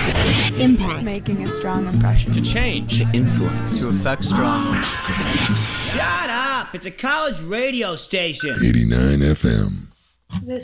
Impact. Making a strong impression. To change. To influence. To affect strongly. Shut up! It's a college radio station. 89 FM.